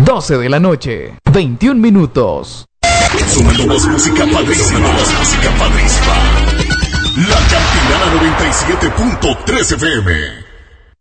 12 de la noche, 21 minutos. Sonando más música padrísima. La Campirana 97.3 FM.